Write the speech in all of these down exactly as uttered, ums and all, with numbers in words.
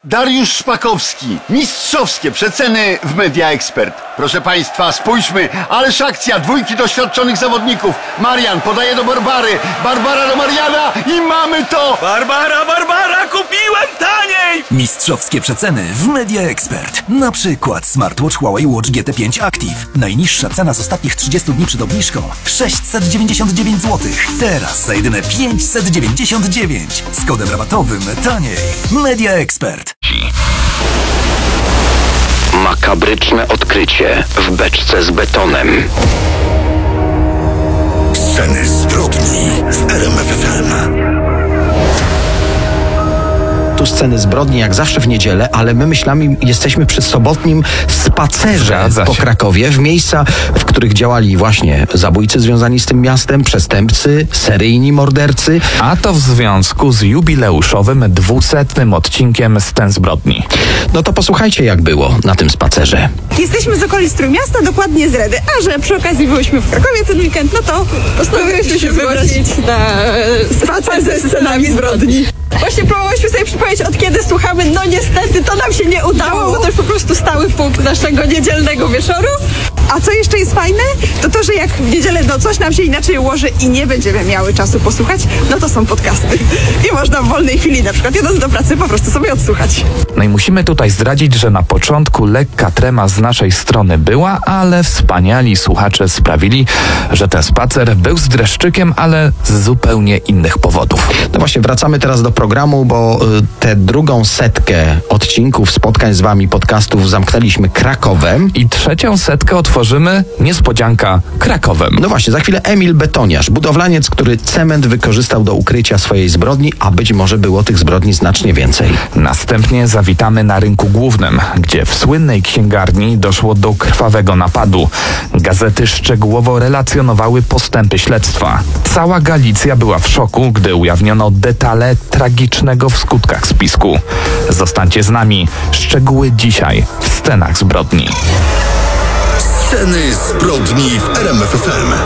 Dariusz Szpakowski. Mistrzowskie przeceny w Media Expert. Proszę Państwa, spójrzmy, ależ akcja, dwójki doświadczonych zawodników. Marian podaje do Barbary, Barbara do Mariana i mamy to! Barbara, Barbara, kupiłem taniej! Mistrzowskie przeceny w Media Expert. Na przykład smartwatch Huawei Watch G T pięć Active. Najniższa cena z ostatnich trzydziestu dni przed obniżką sześćset dziewięćdziesiąt dziewięć złotych. Teraz za jedyne pięćset dziewięćdziesiąt dziewięć. Z kodem rabatowym taniej. Media Expert. Makabryczne odkrycie w beczce z betonem. Sceny zbrodni w R M F F M. Tu sceny zbrodni jak zawsze w niedzielę, ale my myślami jesteśmy przy sobotnim spacerze po Krakowie, w miejsca, w których działali właśnie zabójcy związani z tym miastem, przestępcy, seryjni mordercy. A to w związku z jubileuszowym dwusetnym odcinkiem Scen zbrodni. No to posłuchajcie, jak było na tym spacerze. Jesteśmy z okolic Trójmiasta, dokładnie z Redy, a że przy okazji byłyśmy w Krakowie ten weekend, no to postanowiłyśmy się wybrać na spacer ze scenami zbrodni. Właśnie próbowałyśmy sobie przypomnieć, od kiedy słuchamy, no niestety to nam się nie udało, bo to już po prostu stały punkt naszego niedzielnego wieczoru. A co jeszcze jest fajne, to to, że jak w niedzielę no coś nam się inaczej ułoży i nie będziemy miały czasu posłuchać, no to są podcasty. I można w wolnej chwili, na przykład jadąc do pracy, po prostu sobie odsłuchać. No i musimy tutaj zdradzić, że na początku lekka trema z naszej strony była, ale wspaniali słuchacze sprawili, że ten spacer był z dreszczykiem, ale z zupełnie innych powodów. No właśnie, wracamy teraz do programu, bo tę drugą setkę odcinków, spotkań z wami, podcastów zamknęliśmy Krakowem. I trzecią setkę otworzymy, niespodzianka, Krakowem. No właśnie, za chwilę Emil Betoniarz, budowlaniec, który cement wykorzystał do ukrycia swojej zbrodni, a być może było tych zbrodni znacznie więcej. Następnie zawitamy na rynku głównym, gdzie w słynnej księgarni doszło do krwawego napadu. Gazety szczegółowo relacjonowały postępy śledztwa. Cała Galicja była w szoku, gdy ujawniono detale tragicznego w skutkach spisku. Zostańcie z nami. Szczegóły dzisiaj w Scenach zbrodni. Sceny zbrodni w R M F F M.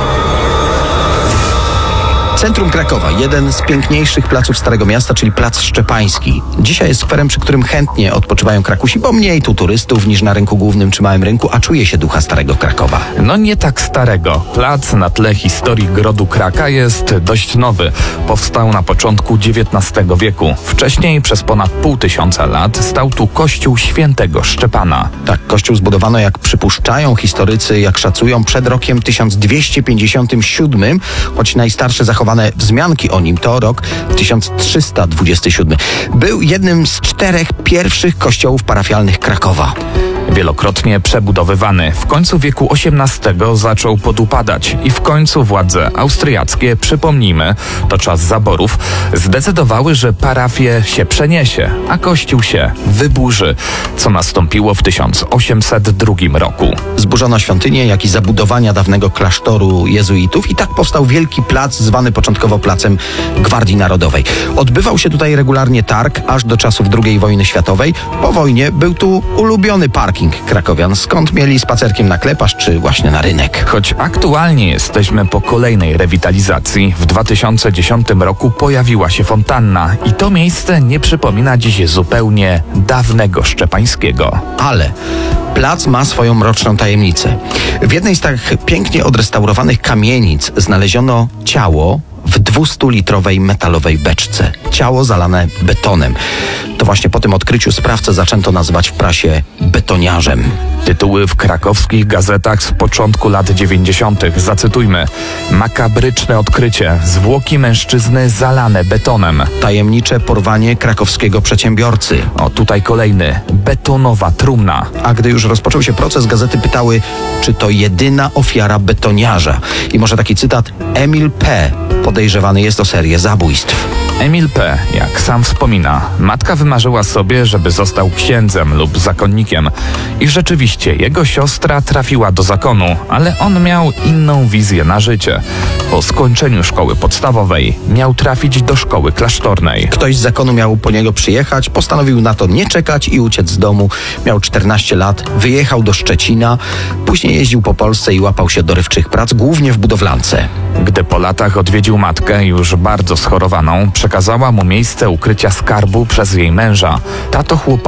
Centrum Krakowa, jeden z piękniejszych placów Starego Miasta, czyli Plac Szczepański. Dzisiaj jest skwerem, przy którym chętnie odpoczywają Krakusi, bo mniej tu turystów niż na rynku głównym czy Małym Rynku, a czuje się ducha Starego Krakowa. No nie tak starego. Plac na tle historii Grodu Kraka jest dość nowy. Powstał na początku dziewiętnastego wieku. Wcześniej przez ponad pół tysiąca lat stał tu kościół świętego Szczepana. Tak, kościół zbudowano, jak przypuszczają historycy, jak szacują, przed rokiem tysiąc dwieście pięćdziesiątym siódmym, choć najstarsze zachowane wzmianki o nim to rok tysiąc trzysta dwudziesty siódmy. Był jednym z czterech pierwszych kościołów parafialnych Krakowa. Wielokrotnie przebudowywany. W końcu wieku osiemnastego zaczął podupadać i w końcu władze austriackie, przypomnijmy, to czas zaborów, zdecydowały, że parafię się przeniesie, a kościół się wyburzy, co nastąpiło w tysiąc osiemset drugim roku. Zburzono świątynię, jak i zabudowania dawnego klasztoru jezuitów i tak powstał wielki plac, zwany początkowo Placem Gwardii Narodowej. Odbywał się tutaj regularnie targ, aż do czasów drugiej wojny światowej. Po wojnie był tu ulubiony parking krakowian, skąd mieli spacerkiem na Kleparz czy właśnie na rynek. Choć aktualnie jesteśmy po kolejnej rewitalizacji, w dwa tysiące dziesiątym roku pojawiła się fontanna i to miejsce nie przypomina dziś zupełnie dawnego Szczepańskiego. Ale plac ma swoją mroczną tajemnicę. W jednej z tak pięknie odrestaurowanych kamienic znaleziono ciało w dwustulitrowej metalowej beczce. Ciało zalane betonem. To właśnie po tym odkryciu sprawcę zaczęto nazywać w prasie betoniarzem. Tytuły w krakowskich gazetach z początku lat dziewięćdziesiątych. Zacytujmy. Makabryczne odkrycie. Zwłoki mężczyzny zalane betonem. Tajemnicze porwanie krakowskiego przedsiębiorcy. O, tutaj kolejny. Betonowa trumna. A gdy już rozpoczął się proces, gazety pytały, czy to jedyna ofiara betoniarza. I może taki cytat: Emil P. podejrzewany jest o serię zabójstw. Emil P., jak sam wspomina, matka wymarzyła sobie, żeby został księdzem lub zakonnikiem. I rzeczywiście jego siostra trafiła do zakonu, ale on miał inną wizję na życie. Po skończeniu szkoły podstawowej miał trafić do szkoły klasztornej. Ktoś z zakonu miał po niego przyjechać, postanowił na to nie czekać i uciec z domu. Miał czternaście lat, wyjechał do Szczecina, później jeździł po Polsce i łapał się dorywczych prac, głównie w budowlance. Gdy po latach odwiedził matkę, już bardzo schorowaną, przekazała mu miejsce ukrycia skarbu przez jej męża. Tato chłopaka